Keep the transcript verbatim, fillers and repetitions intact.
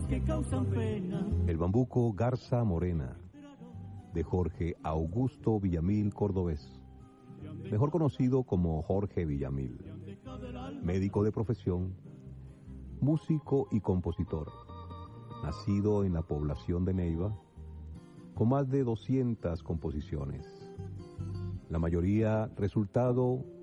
que causan pena. El bambuco Garza Morena, de Jorge Augusto Villamil Cordobés, mejor conocido como Jorge Villamil, médico de profesión, músico y compositor, nacido en la población de Neiva, con más de doscientas composiciones, la mayoría resultado